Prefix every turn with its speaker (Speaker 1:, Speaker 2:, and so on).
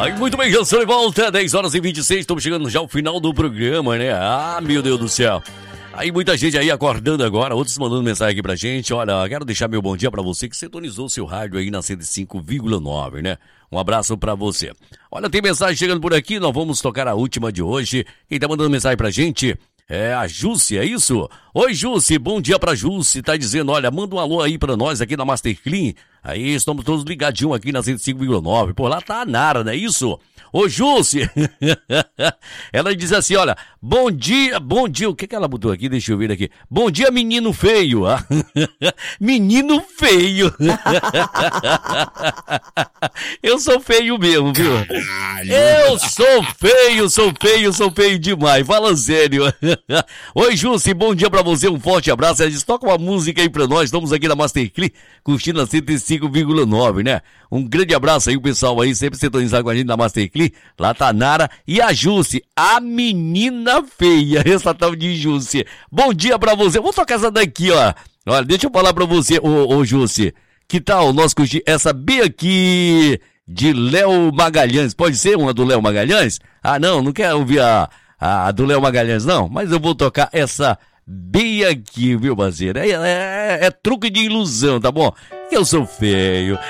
Speaker 1: Muito bem, já estou de volta, 10 horas e 26, estamos chegando já ao final do programa, né? Ah, meu Deus do céu. Aí muita gente aí acordando agora, outros mandando mensagem aqui pra gente. Olha, quero deixar meu bom dia pra você que sintonizou seu rádio aí na 105,9, né? Um abraço pra você. Olha, tem mensagem chegando por aqui, nós vamos tocar a última de hoje. Quem tá mandando mensagem pra gente é a Jússi, é isso? Oi, Jússi, bom dia pra Jússi. Tá dizendo, olha, manda um alô aí pra nós aqui na Master Clean. Aí estamos todos ligadinhos aqui na 105,9. Por lá tá a Nara, não é isso? Ô, Jússi, ela diz assim, olha, bom dia, o que ela botou aqui? Deixa eu ver aqui. Bom dia, menino feio. Menino feio. Eu sou feio mesmo, viu? Caralho. Eu sou feio demais, fala sério. Oi, Jússi, bom dia pra você, um forte abraço. Ela diz, toca uma música aí pra nós, estamos aqui na Master Clean, curtindo a 105,9, né? Um grande abraço aí, o pessoal aí, sempre sintonizado com a gente na Master Clean. Lá tá a Nara e a Jússi, a menina feia, essa tal de Jússi. Bom dia pra você, vou tocar essa daqui, ó. Olha, deixa eu falar pra você, ô Jússi, que tal nós curtir essa bem aqui de Léo Magalhães? Pode ser uma do Léo Magalhães? Ah, não quero ouvir a do Léo Magalhães, não, mas eu vou tocar essa bem aqui, viu, parceiro? É truque de ilusão, tá bom? Eu sou feio.